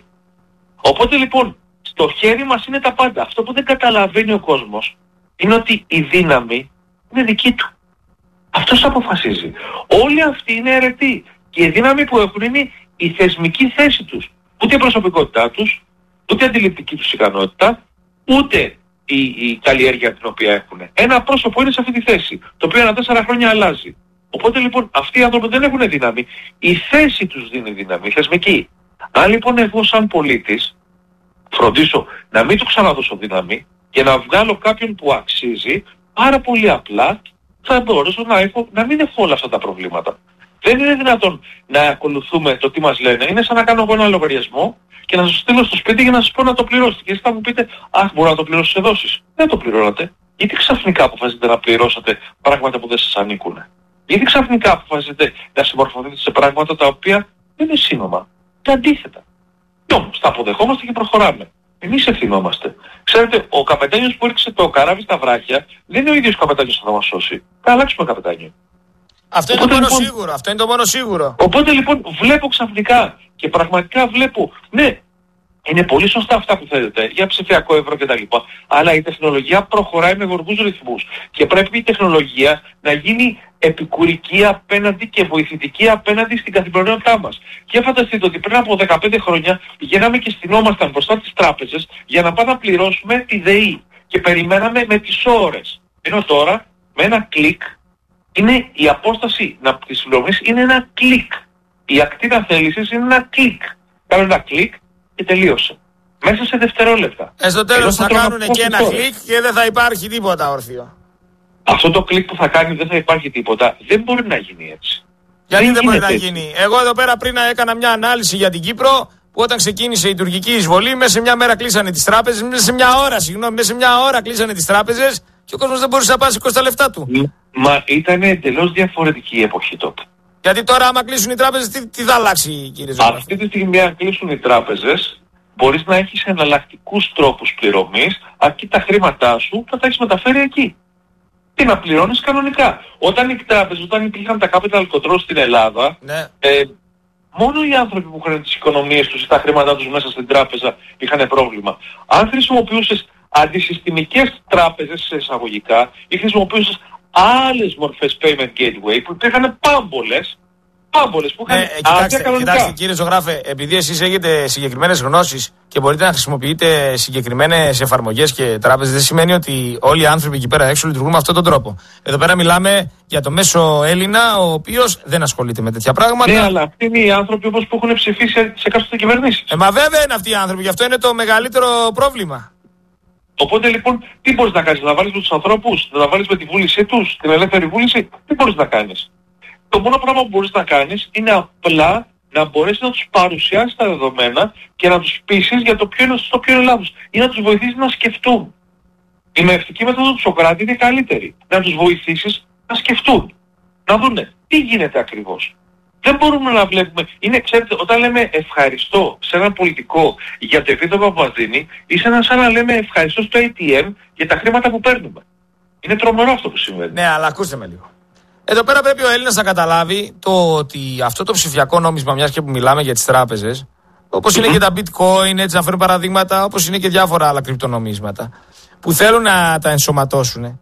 S2: Οπότε λοιπόν, στο χέρι μας είναι τα πάντα. Αυτό που δεν καταλαβαίνει ο κόσμος είναι ότι η δύναμη είναι δική του. Αυτός αποφασίζει. Όλοι αυτοί είναι αιρετοί. Και η δύναμη που έχουν είναι η θεσμική θέση τους. Ούτε η προσωπικότητά τους, ούτε η αντιληπτική τους ικανότητα, ούτε η, η καλλιέργεια την οποία έχουν. Ένα πρόσωπο είναι σε αυτή τη θέση, το οποίο ανά τέσσερα χρόνια αλλάζει. Οπότε λοιπόν αυτοί οι άνθρωποι δεν έχουν δύναμη. Η θέση τους δίνει δύναμη, η θεσμική. Αν λοιπόν εγώ σαν πολίτης φροντίσω να μην του ξαναδώσω δύναμη και να βγάλω κάποιον που αξίζει, πάρα πολύ απλά θα μπορέσω να, έχω, να μην έχω όλα αυτά τα προβλήματα. Δεν είναι δυνατόν να ακολουθούμε το τι μας λένε. Είναι σαν να κάνω εγώ ένα λογαριασμό και να σας στείλω στο σπίτι για να σας πω να το πληρώσετε. Και εσείς θα μου πείτε, αχ, μπορώ να το πληρώσω σε δόσεις. Δεν το πληρώνατε. Γιατί ξαφνικά αποφασίσετε να πληρώσετε πράγματα που δεν σας ανήκουν. Γιατί ξαφνικά αποφασίσετε να συμμορφωθείτε σε πράγματα τα οποία δεν είναι σύνομα. Και αντίθετα. Και όμως τα αποδεχόμαστε και προχωράμε. Εμείς ευθυνόμαστε. Ξέρετε, ο καπετάνιος που έριξε το καράβι στα βράχια δεν είναι ο ίδιος καπετάνιος που θα μας σώσει. Θα αλλάξουμε καπετάνιο.
S1: Αυτό είναι, οπότε, το μόνο λοιπόν, σίγουρο. Αυτό είναι το μόνο σίγουρο.
S2: Οπότε λοιπόν βλέπω ξαφνικά και πραγματικά βλέπω, ναι, είναι πολύ σωστά αυτά που θέλετε για ψηφιακό ευρώ κτλ. Αλλά η τεχνολογία προχωράει με γοργούς ρυθμούς και πρέπει η τεχνολογία να γίνει επικουρική απέναντι και βοηθητική απέναντι στην καθημερινότητά μας. Και φανταστείτε ότι πριν από δεκαπέντε χρόνια πηγαίναμε και στυνόμασταν μπροστά τις τράπεζες για να πάμε να πληρώσουμε τη ΔΕΗ και περιμέναμε με τις ώρες. Ενώ τώρα με ένα κλικ είναι η απόσταση να της πληρωμής είναι ένα κλικ. Η ακτίνα θέλησης είναι ένα κλικ. Κάνω ένα κλικ και τελείωσε. Μέσα σε δευτερόλεπτα.
S1: Ε, στο τέλος θα κάνουν και ένα τώρα. κλικ και δεν θα υπάρχει τίποτα όρθιο.
S2: Αυτό το κλικ που θα κάνει δεν θα υπάρχει τίποτα. Δεν μπορεί να γίνει έτσι.
S1: Γιατί δεν, δεν μπορεί να έτσι. γίνει. Εγώ εδώ πέρα πριν έκανα μια ανάλυση για την Κύπρο που όταν ξεκίνησε η τουρκική εισβολή μέσα σε μια μέρα κλείσανε τις τράπεζες. Μέσα σε μια ώρα, συγγνώμη, μέσα σε μια ώρα κλείσανε τις τράπεζες και ο κόσμος δεν μπορούσε να πάει σηκώσει τα λεφτά του.
S2: Μα ήταν εντελώς διαφορετική η εποχή τότε.
S1: Γιατί τώρα άμα κλείσουν οι τράπεζες, τι, τι θα αλλάξει κύριε Ζωγράφη?
S2: Αυτή τη στιγμή αν κλείσουν οι τράπεζες, μπορείς να έχεις εναλλακτικούς τρόπους πληρωμής, αρκεί τα χρήματά σου θα τα έχεις μεταφέρει εκεί. Και να πληρώνεις κανονικά. Όταν οι τράπεζες, όταν υπήρχαν τα capital control στην Ελλάδα, ναι. ε, μόνο οι άνθρωποι που είχαν τις οικονομίες τους ή τα χρήματά τους μέσα στην τράπεζα είχαν πρόβλημα. Αν χρησιμοποιούσες αντισυστημικές τράπεζες σε εισαγωγικά ή χρησιμοποιούσες άλλες μορφές payment gateway που υπήρχαν πάμπολες, πάμπολες που είχαν
S1: ε, κοιτάξτε, κανονικά. Κοιτάξτε κύριε Ζωγράφε, επειδή εσείς έχετε συγκεκριμένες γνώσεις και μπορείτε να χρησιμοποιείτε συγκεκριμένες εφαρμογές και τράπεζες, δεν σημαίνει ότι όλοι οι άνθρωποι εκεί πέρα έξω λειτουργούν με αυτόν τον τρόπο. Εδώ πέρα μιλάμε για το μέσο Έλληνα, ο οποίος δεν ασχολείται με τέτοια πράγματα.
S2: Ναι, αλλά αυτοί είναι οι άνθρωποι όπως που έχουν ψηφίσει σε κάστοτε κυβερνήσεις.
S1: Ε, μα βέβαια είναι αυτοί οι άνθρωποι, γι' αυτό είναι το μεγαλύτερο πρόβλημα.
S2: Οπότε λοιπόν, τι μπορείς να κάνεις, να βάλεις με τους ανθρώπους, να βάλεις με τη βούλησή τους, την ελεύθερη βούληση, τι μπορείς να κάνεις? Το μόνο πράγμα που μπορείς να κάνεις είναι απλά να μπορέσεις να τους παρουσιάσεις τα δεδομένα και να τους πείσεις για το ποιο είναι στο ποιο είναι λάθος ή να τους βοηθήσεις να σκεφτούν. Η μευτική μέθοδο του Σοκράτη είναι καλύτερη. Να τους βοηθήσεις να σκεφτούν, να δούνε τι γίνεται ακριβώς. Δεν μπορούμε να βλέπουμε, είναι, ξέρετε, όταν λέμε ευχαριστώ σε έναν πολιτικό για το επίδομα που μας δίνει, είναι σαν να λέμε ευχαριστώ στο έι τι εμ για τα χρήματα που παίρνουμε. Είναι τρομερό αυτό που συμβαίνει.
S1: Ναι, αλλά ακούστε με λίγο. Εδώ πέρα πρέπει ο Έλληνας να καταλάβει το ότι αυτό το ψηφιακό νόμισμα, μιας και που μιλάμε για τις τράπεζες, όπως είναι και τα bitcoin, έτσι να φέρουν παραδείγματα, όπως είναι και διάφορα άλλα κρυπτονομίσματα, που θέλουν να τα ενσωματώσουν,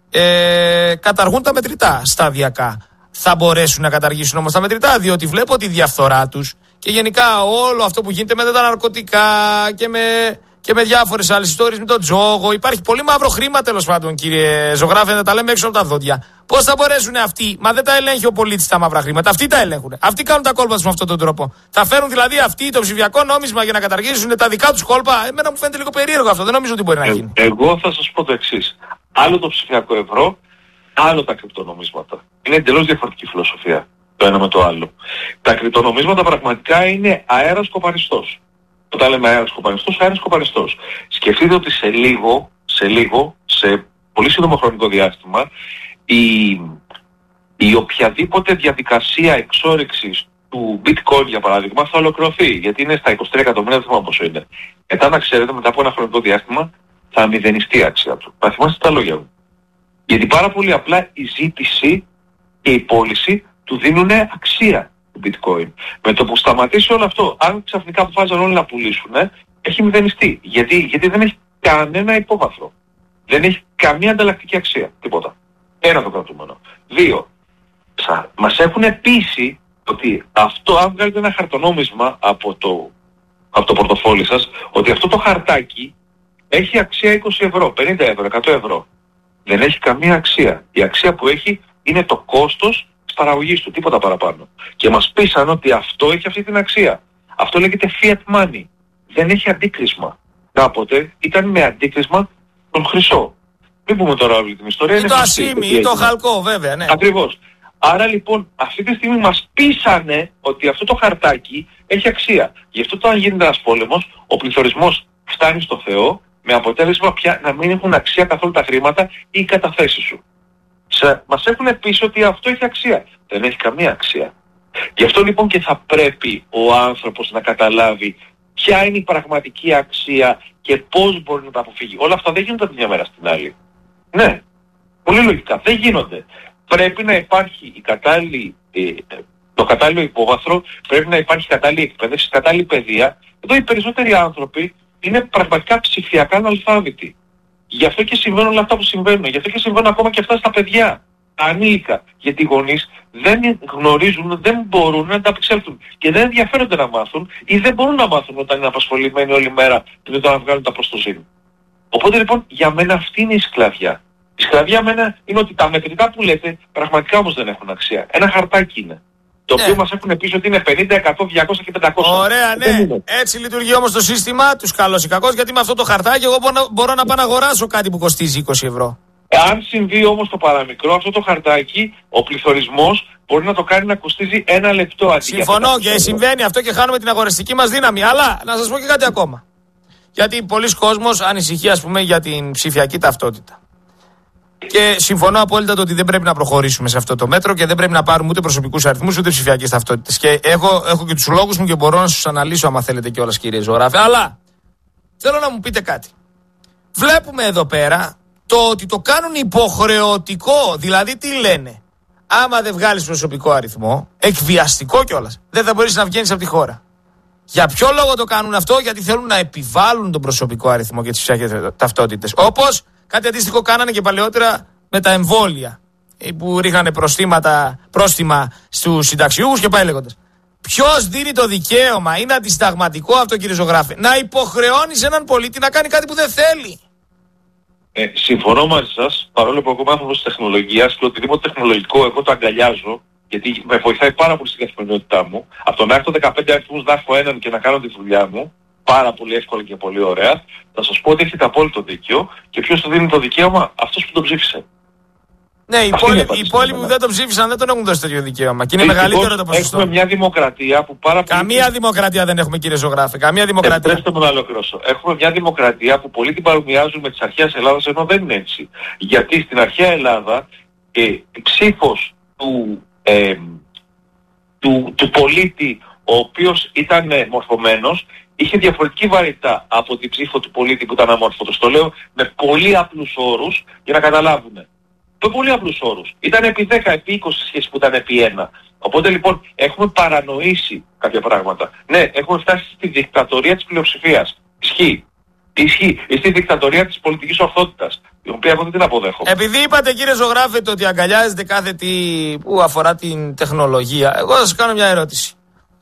S1: ε, καταργούν τα μετρητά σταδιακά. Θα μπορέσουν να καταργήσουν όμως τα μετρητά, διότι βλέπω τη διαφθορά τους και γενικά όλο αυτό που γίνεται με τα ναρκωτικά και με, και με διάφορες άλλες ιστορίες, με τον τζόγο. Υπάρχει πολύ μαύρο χρήμα τέλος πάντων, κύριε Ζωγράφε, να τα λέμε έξω από τα δόντια. Πώς θα μπορέσουν αυτοί, μα δεν τα ελέγχει ο πολίτης τα μαύρα χρήματα, αυτοί τα ελέγχουν. Αυτοί κάνουν τα κόλπα τους με αυτόν τον τρόπο. Θα φέρουν δηλαδή αυτοί το ψηφιακό νόμισμα για να καταργήσουν τα δικά τους κόλπα. Εμένα μου φαίνεται λίγο περίεργο αυτό, δεν νομίζω ότι μπορεί να γίνει.
S2: Ε, εγώ θα σας πω το εξής. Άλλο το ψηφιακό ευρώ, άλλο τα κρυπτονομίσματα. Είναι εντελώς διαφορετική φιλοσοφία το ένα με το άλλο. Τα κρυπτονομίσματα πραγματικά είναι αέρας κοπαριστός. Όταν λέμε αέρας κοπαριστός, αέρας κοπαριστός. Σκεφτείτε ότι σε λίγο, σε λίγο, σε πολύ σύντομο χρονικό διάστημα, η, η οποιαδήποτε διαδικασία εξόρυξης του bitcoin για παράδειγμα θα ολοκληρωθεί. Γιατί είναι στα είκοσι τρία εκατομμύρια, δεν θυμάμαι πόσο είναι. Μετά να ξέρετε, μετά από ένα χρονικό διάστημα, θα μηδενιστεί η αξία του. Θα θυμάστε τα λόγια μου. Γιατί πάρα πολύ απλά η ζήτηση και η πώληση του δίνουν αξία του bitcoin. Με το που σταματήσει όλο αυτό, αν ξαφνικά αποφάσισαν όλοι να πουλήσουν, έχει μηδενιστεί. Γιατί, γιατί δεν έχει κανένα υπόβαθρο. Δεν έχει καμία ανταλλακτική αξία. Τίποτα. Ένα το κρατούμενο. Δύο. Μας έχουν πείσει ότι αυτό, αν βγάλετε ένα χαρτονόμισμα από το, από το πορτοφόλι σας, ότι αυτό το χαρτάκι έχει αξία είκοσι ευρώ, πενήντα ευρώ, εκατό ευρώ. Δεν έχει καμία αξία. Η αξία που έχει είναι το κόστος της παραγωγής του, τίποτα παραπάνω. Και μας πείσαν ότι αυτό έχει αυτή την αξία. Αυτό λέγεται fiat money. Δεν έχει αντίκρισμα. Κάποτε ήταν με αντίκρισμα τον χρυσό. Μην πούμε τώρα όλη την ιστορία.
S1: Ή το ασίμι ή το χαλκό, βέβαια, ναι.
S2: Ακριβώς. Άρα λοιπόν αυτή τη στιγμή μας πείσανε ότι αυτό το χαρτάκι έχει αξία. Γι' αυτό όταν γίνεται ένας πόλεμος, ο πληθωρισμός φτάνει στο Θεό, με αποτέλεσμα πια να μην έχουν αξία καθόλου τα χρήματα ή οι καταθέσεις σου. Σε, μας έχουν πείσει ότι αυτό έχει αξία. Δεν έχει καμία αξία. Γι' αυτό λοιπόν και θα πρέπει ο άνθρωπος να καταλάβει ποια είναι η πραγματική αξία και πώς μπορεί να τα αποφύγει. Όλα αυτά δεν γίνονται από μια μέρα στην άλλη. Ναι, πολύ λογικά, δεν γίνονται. Πρέπει να υπάρχει η κατάλληλη, ε, το κατάλληλο υπόβαθρο, πρέπει να υπάρχει κατάλληλη εκπαίδευση, κατάλληλη παιδεία. Εδώ οι περισσότεροι άνθρωποι είναι πραγματικά ψηφιακά αναλφάβητοι. Γι' αυτό και συμβαίνουν όλα αυτά που συμβαίνουν. Γι' αυτό και συμβαίνουν ακόμα και αυτά στα παιδιά, τα ανήλικα. Γιατί οι γονείς δεν γνωρίζουν, δεν μπορούν να ανταπεξέλθουν και δεν ενδιαφέρονται να μάθουν ή δεν μπορούν να μάθουν όταν είναι απασχολημένοι όλη μέρα και δεν να βγάλουν τα προστοζήν. Οπότε λοιπόν για μένα αυτή είναι η σκλαβιά. Η σκλαβιά μένα είναι ότι τα μετρητά που λέτε πραγματικά όμως δεν έχουν αξία. Ένα χαρτάκι είναι. Το οποίο ναι. μας έχουν πει ότι είναι πενήντα, εκατό, διακόσια και πεντακόσια.
S1: Ωραία, ναι. Έτσι λειτουργεί όμως το σύστημα τους καλώς ή κακώς, γιατί με αυτό το χαρτάκι εγώ μπορώ να, μπορώ να πάω να αγοράσω κάτι που κοστίζει είκοσι ευρώ.
S2: Αν συμβεί όμως το παραμικρό, αυτό το χαρτάκι, ο πληθωρισμός μπορεί να το κάνει να κοστίζει ένα λεπτό αντί.
S1: Συμφωνώ και συμβαίνει αυτό και χάνουμε την αγοραστική μας δύναμη. Αλλά να σας πω και κάτι ακόμα. Γιατί πολλοί κόσμος ανησυχεί, ας πούμε, για την ψηφιακή ταυτότητα. Και συμφωνώ απόλυτα το ότι δεν πρέπει να προχωρήσουμε σε αυτό το μέτρο και δεν πρέπει να πάρουμε ούτε προσωπικούς αριθμούς ούτε ψηφιακές ταυτότητες. Και έχω, έχω και τους λόγους μου και μπορώ να σας αναλύσω, άμα θέλετε κιόλας, κύριε Ζωγράφε. Αλλά θέλω να μου πείτε κάτι. Βλέπουμε εδώ πέρα το ότι το κάνουν υποχρεωτικό. Δηλαδή, τι λένε. Άμα δεν βγάλεις προσωπικό αριθμό, εκβιαστικό κιόλας, δεν θα μπορείς να βγαίνεις από τη χώρα. Για ποιο λόγο το κάνουν αυτό? Γιατί θέλουν να επιβάλλουν τον προσωπικό αριθμό και τις ψηφιακές ταυτότητες. Όπως κάτι αντίστοιχο κάνανε και παλαιότερα με τα εμβόλια, που ρίχνανε προστήματα, πρόστιμα στους συνταξιούχους και πάει λέγοντας. Ποιος δίνει το δικαίωμα, είναι αντισυνταγματικό αυτό, κύριε Ζωγράφε, να υποχρεώνεις έναν πολίτη να κάνει κάτι που δεν θέλει?
S2: Ε, συμφωνώ μαζί σας, παρόλο που εγώ είμαι άνθρωπος της τεχνολογίας και οτιδήποτε τεχνολογικό εγώ το αγκαλιάζω, γιατί με βοηθάει πάρα πολύ στην καθημερινότητά μου. Από το να έχω δεκαπέντε αριθμούς να έχω έναν και να κάνω τη δουλειά μου, πάρα πολύ εύκολα και πολύ ωραία, θα σας πω ότι έχετε απόλυτο δίκιο και ποιος του δίνει το δικαίωμα? Αυτός που τον ψήφισε.
S1: Ναι, οι υπόλοιποι που δεν τον ψήφισαν δεν τον έχουν δώσει τέτοιο δικαίωμα. Και είναι μεγαλύτερο το ποσοστό.
S2: Έχουμε μια δημοκρατία που πάρα πολύ.
S1: Καμία δημοκρατία δεν έχουμε, κύριε Ζωγράφε. Καμία δημοκρατία.
S2: Επιτρέψτε μου να ολοκληρώσω. Έχουμε μια δημοκρατία που πολλοί την παρομοιάζουν με τις αρχαίες Ελλάδας, ενώ δεν είναι έτσι. Γιατί στην αρχαία Ελλάδα ε, η ψήφος του, ε, του, του πολίτη, ο οποίος ήταν ε, μορφωμένος, είχε διαφορετική βαρύτητα από την ψήφο του πολίτη που ήταν αμόρφωτος. Το λέω με πολύ απλούς όρους για να καταλάβουν. Με πολύ απλούς όρους. Ήταν επί δέκα, επί είκοσι σχέση που ήταν επί ένα. Οπότε λοιπόν έχουμε παρανοήσει κάποια πράγματα. Ναι, έχουμε φτάσει στη δικτατορία της πλειοψηφίας. Ισχύει. Ισχύει. Στη δικτατορία της πολιτικής ορθότητας. Η οποία εγώ δεν την αποδέχομαι.
S1: Επειδή είπατε, κύριε Ζωγράφε, το ότι αγκαλιάζετε κάθε τι που αφορά την τεχνολογία, εγώ θα σας κάνω μια ερώτηση.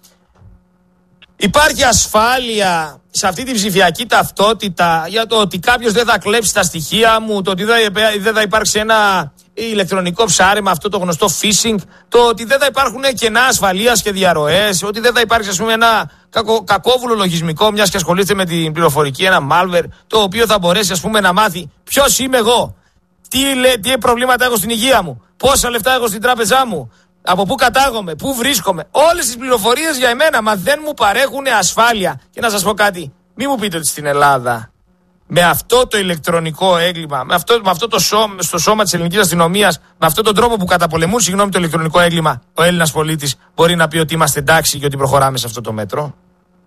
S1: Υπάρχει ασφάλεια σε αυτή τη ψηφιακή ταυτότητα για το ότι κάποιος δεν θα κλέψει τα στοιχεία μου, το ότι δεν θα υπάρξει ένα ηλεκτρονικό ψάρεμα, αυτό το γνωστό phishing, το ότι δεν θα υπάρχουν κενά ασφαλείας και διαρροές, ότι δεν θα υπάρξει, ας πούμε, ένα κακο, κακόβουλο λογισμικό, μιας και ασχολείστε με την πληροφορική, ένα malware, το οποίο θα μπορέσει, ας πούμε, να μάθει ποιος είμαι εγώ, τι, τι προβλήματα έχω στην υγεία μου, πόσα λεφτά έχω στην τράπεζά μου, από πού κατάγομαι, πού βρίσκομαι. Όλες τις πληροφορίες για εμένα, μα δεν μου παρέχουν ασφάλεια. Και να σας πω κάτι, μη μου πείτε ότι στην Ελλάδα, με αυτό το ηλεκτρονικό έγκλημα, με αυτό, με αυτό το σώμα, στο σώμα της ελληνικής αστυνομίας, με αυτόν τον τρόπο που καταπολεμούν, συγγνώμη, το ηλεκτρονικό έγκλημα, ο Έλληνας πολίτης μπορεί να πει ότι είμαστε εντάξει και ότι προχωράμε σε αυτό το μέτρο.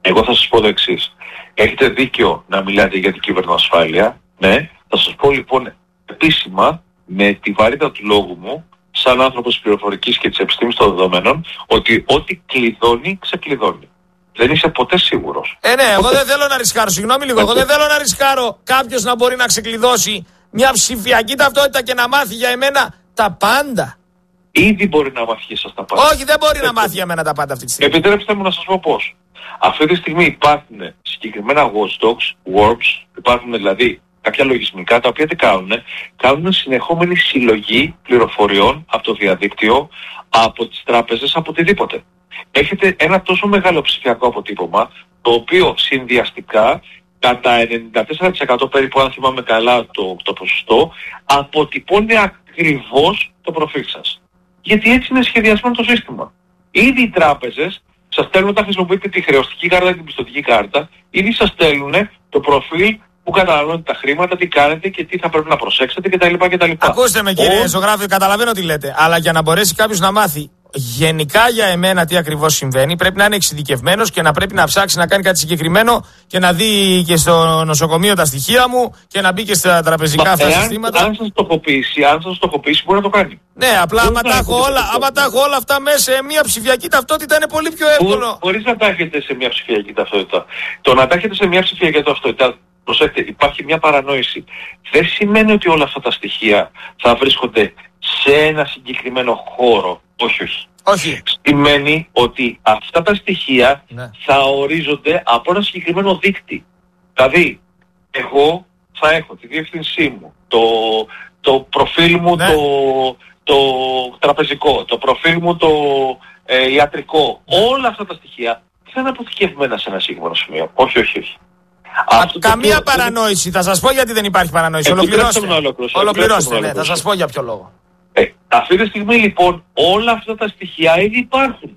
S2: Εγώ θα σας πω το εξής. Έχετε δίκιο να μιλάτε για την κυβερνοασφάλεια. Ναι, θα σας πω λοιπόν επίσημα με τη βαρύτητα του λόγου μου, σαν άνθρωπος της πληροφορικής και της επιστήμης των δεδομένων, ότι ό,τι κλειδώνει, ξεκλειδώνει. Δεν είσαι ποτέ σίγουρος.
S1: Ε, ναι, εγώ δεν θέλω να ρισκάρω. Συγγνώμη λίγο. Εγώ δεν θέλω να ρισκάρω κάποιος να μπορεί να ξεκλειδώσει μια ψηφιακή ταυτότητα και να μάθει για εμένα τα πάντα.
S2: Ήδη μπορεί να μάθει για εσάς τα πάντα.
S1: Όχι, δεν μπορεί να μάθει για μένα τα πάντα αυτή τη στιγμή.
S2: Επιτρέψτε μου να σας πω πώς. Αυτή τη στιγμή υπάρχουν συγκεκριμένα watchdogs, warps, υπάρχουν δηλαδή κάποια λογισμικά τα οποία τι κάνουνε, κάνουν συνεχόμενη συλλογή πληροφοριών από το διαδίκτυο, από τις τράπεζες, από οτιδήποτε. Έχετε ένα τόσο μεγάλο ψηφιακό αποτύπωμα, το οποίο συνδυαστικά κατά ενενήντα τέσσερα τοις εκατό περίπου, αν θυμάμαι καλά το, το ποσοστό, αποτυπώνει ακριβώς το προφίλ σας. Γιατί έτσι είναι σχεδιασμένο το σύστημα. Ήδη οι τράπεζες σας στέλνουν, όταν χρησιμοποιείτε τη χρεωστική κάρτα και την πιστωτική κάρτα, ήδη σας στέλνουν το προφίλ που καταναλώνετε τα χρήματα, τι κάνετε και τι θα πρέπει να προσέξετε κτλ. κτλ.
S1: Ακούστε με κύριε
S2: Ο...
S1: ζωγράφη, καταλαβαίνω τι λέτε, αλλά για να μπορέσει κάποιος να μάθει γενικά για εμένα τι ακριβώς συμβαίνει, πρέπει να είναι εξειδικευμένος και να πρέπει να ψάξει να κάνει κάτι συγκεκριμένο και να δει και στο νοσοκομείο τα στοιχεία μου και να μπει και στα τραπεζικά αυτά
S2: εάν,
S1: συστήματα.
S2: Αν σας στοχοποιήσει, αν σας στοχοποιήσει μπορεί να το κάνει.
S1: Ναι, απλά άμα τα, έχω όλα, άμα τα έχω όλα αυτά μέσα σε μια ψηφιακή ταυτότητα είναι πολύ πιο εύκολο.
S2: Χωρίς να τα έχετε σε μια ψηφιακή ταυτότητα. Το να τα έχετε σε μια ψηφιακή ταυτότητα, προσέξτε, υπάρχει μια παρανόηση. Δεν σημαίνει ότι όλα αυτά τα στοιχεία θα βρίσκονται σε ένα συγκεκριμένο χώρο. Όχι, όχι.
S1: Όχι.
S2: Σημαίνει ότι αυτά τα στοιχεία
S1: ναι.
S2: θα ορίζονται από ένα συγκεκριμένο δείκτη. Δηλαδή, εγώ θα έχω τη διεύθυνσή μου, το, το προφίλ μου ναι. το, το τραπεζικό, το προφίλ μου το ε, ιατρικό. Ναι. Όλα αυτά τα στοιχεία θα είναι αποθηκευμένα σε ένα συγκεκριμένο σημείο. Όχι, όχι, όχι.
S1: Α, καμία το... παρανόηση. Θα σας πω γιατί δεν υπάρχει παρανόηση. Ολοκληρώστε. Ολοκληρώστε, ναι. Θα σας πω για ποιο λόγο.
S2: Ε, αυτή τη στιγμή λοιπόν όλα αυτά τα στοιχεία ήδη υπάρχουν.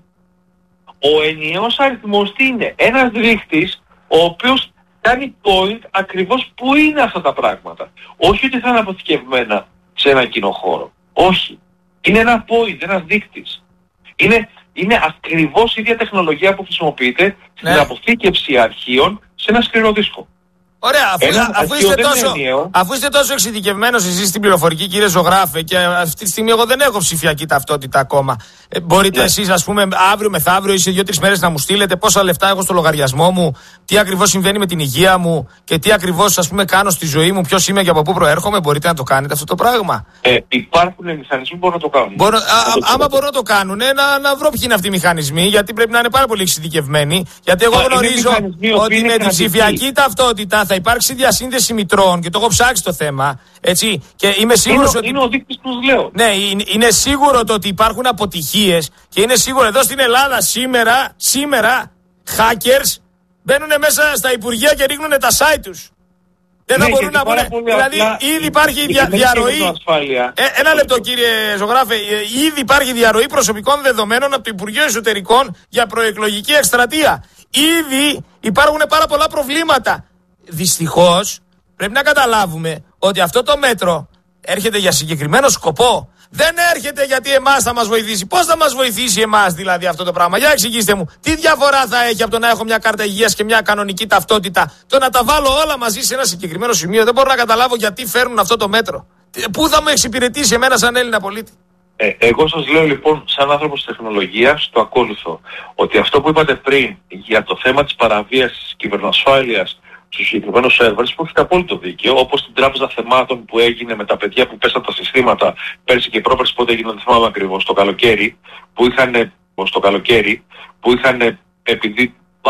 S2: Ο ενιαίος αριθμός τι είναι? Ένας δείκτης ο οποίος κάνει point ακριβώς που είναι αυτά τα πράγματα. Όχι ότι θα είναι αποθηκευμένα σε ένα κοινό χώρο. Όχι. Είναι ένα point, ένας δείκτης. Είναι, είναι ακριβώς η ίδια τεχνολογία που χρησιμοποιείται ναι. στην αποθήκευση αρχείων σε ένα σκληρό δίσκο.
S1: Ωραία, αφού,
S2: Ένα,
S1: αφού, είστε τόσο, αφού είστε τόσο εξειδικευμένος εσείς στην πληροφορική κύριε ζωγράφε και αυτή τη στιγμή εγώ δεν έχω ψηφιακή ταυτότητα ακόμα. Ε, μπορείτε ναι. εσείς ας πούμε αύριο μεθαύριο ή σε δύο-τρεις μέρες να μου στείλετε πόσα λεφτά έχω στο λογαριασμό μου, τι ακριβώς συμβαίνει με την υγεία μου και τι ακριβώς ας πούμε κάνω στη ζωή μου, ποιος είμαι και από πού προέρχομαι, μπορείτε να το κάνετε αυτό το πράγμα?
S2: Ε, υπάρχουν μηχανισμοί που μπορούν να το κάνουν.
S1: Μπορώ, α, α, άμα μπορούν να το κάνουν, ε, να, να βρω ποιοι είναι αυτοί οι μηχανισμοί, γιατί πρέπει να είναι πάρα πολύ εξειδικευμένοι. Γιατί εγώ γνωρίζω ότι με την ψηφιακή ταυτότητα θα υπάρξει διασύνδεση μητρών και το έχω ψάξει το θέμα. Έτσι, και είμαι σίγουρος
S2: είναι,
S1: ότι.
S2: Είναι ο δείκτης που λέω.
S1: Ναι, είναι, είναι σίγουρο το ότι υπάρχουν αποτυχίες και είναι σίγουρο εδώ στην Ελλάδα σήμερα, σήμερα, hackers μπαίνουν μέσα στα υπουργεία και ρίχνουν τα site τους. Δεν θα ναι, μπορούν να πούνε. Δηλαδή, ήδη υπάρχει δια, διαρροή. Ε, ένα λεπτό, κύριε ζωγράφε. Ήδη υπάρχει διαρροή προσωπικών δεδομένων από το Υπουργείο Εσωτερικών για προεκλογική εκστρατεία. Ήδη υπάρχουν πάρα πολλά προβλήματα. Δυστυχώς, πρέπει να καταλάβουμε ότι αυτό το μέτρο έρχεται για συγκεκριμένο σκοπό. Δεν έρχεται γιατί εμάς θα μας βοηθήσει. Πώς θα μας βοηθήσει εμάς δηλαδή αυτό το πράγμα? Για εξηγήστε μου, τι διαφορά θα έχει από το να έχω μια κάρτα υγείας και μια κανονική ταυτότητα, το να τα βάλω όλα μαζί σε ένα συγκεκριμένο σημείο? Δεν μπορώ να καταλάβω γιατί φέρνουν αυτό το μέτρο. Πού θα μου εξυπηρετήσει εμένα σαν Έλληνα πολίτη?
S2: Ε, εγώ σας λέω λοιπόν σαν άνθρωπος της τεχνολογίας το ακόλουθο. Ότι αυτό που είπατε πριν για το θέμα της παραβίασης της κυβερνοασφάλειας στους συγκεκριμένους σερβέρς που έχετε απόλυτο δίκαιο, όπως την τράπεζα θεμάτων που έγινε με τα παιδιά που πέσαν τα συστήματα πέρσι και πρόπερσι, πότε έγινε, δεν θυμάμαι ακριβώς, το καλοκαίρι, που είχαν, στο καλοκαίρι, που είχαν, επειδή